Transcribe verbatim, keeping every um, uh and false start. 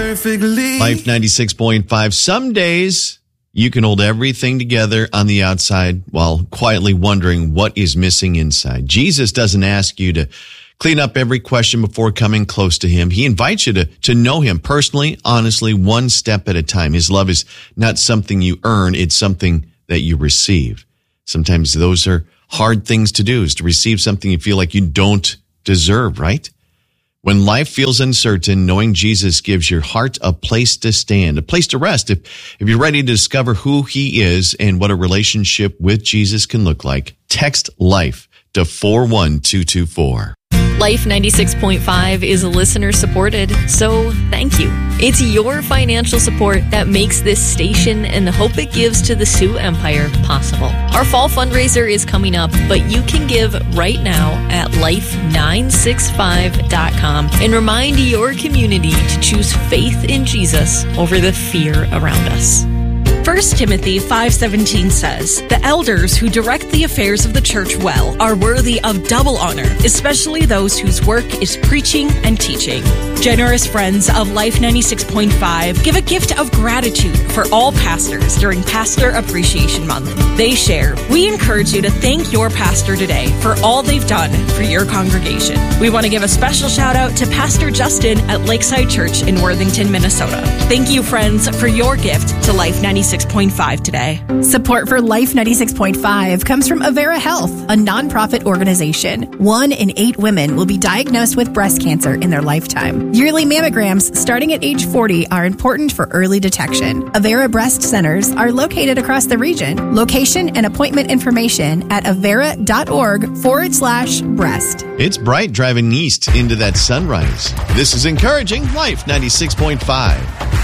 perfectly. Life ninety-six point five. Some days you can hold everything together on the outside while quietly wondering what is missing inside. Jesus doesn't ask you to clean up every question before coming close to him. He invites you to, to know him personally, honestly, one step at a time. His love is not something you earn. It's something that you receive. Sometimes those are hard things to do, is to receive something you feel like you don't deserve, right? When life feels uncertain, knowing Jesus gives your heart a place to stand, a place to rest. If, if you're ready to discover who he is and what a relationship with Jesus can look like, text LIFE to four one two two four. Life ninety-six point five is listener supported, so thank you. It's your financial support that makes this station and the hope it gives to the Sioux Empire possible. Our fall fundraiser is coming up, but you can give right now at life nine six five dot com and remind your community to choose faith in Jesus over the fear around us. First Timothy five seventeen says, "The elders who direct the affairs of the church well are worthy of double honor, especially those whose work is preaching and teaching." Generous friends of Life ninety-six point five give a gift of gratitude for all pastors during Pastor Appreciation Month. They share, "We encourage you to thank your pastor today for all they've done for your congregation." We want to give a special shout out to Pastor Justin at Lakeside Church in Worthington, Minnesota. Thank you, friends, for your gift to Life ninety-six point five today. Support for Life ninety-six point five comes from Avera Health, a nonprofit organization. One in eight women will be diagnosed with breast cancer in their lifetime. Yearly mammograms starting at age forty are important for early detection. Avera Breast Centers are located across the region. Location and appointment information at avera.org forward slash breast. It's bright driving east into that sunrise. This is Encouraging Life ninety-six point five.